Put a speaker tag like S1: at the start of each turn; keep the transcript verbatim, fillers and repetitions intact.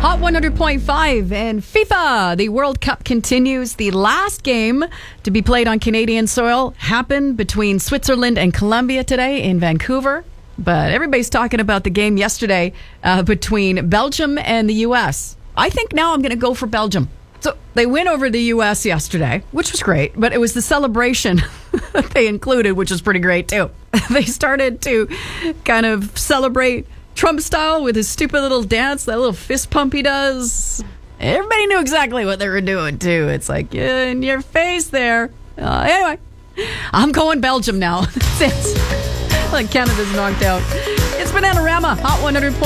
S1: Hot one hundred point five and FIFA. The World Cup continues. The last game to be played on Canadian soil happened between Switzerland and Colombia today in Vancouver. But everybody's talking about the game yesterday uh, between Belgium and the U S. I think now I'm going to go for Belgium. So they win over the U S yesterday, which was great, but it was the celebration that they included, which was pretty great too. They started to kind of celebrate Trump style with his stupid little dance, that little fist pump he does. Everybody knew exactly what they were doing too. It's like, yeah, in your face there. Uh, anyway, I'm going Belgium now. Since like Canada's knocked out. It's Bananarama, Hot one hundred.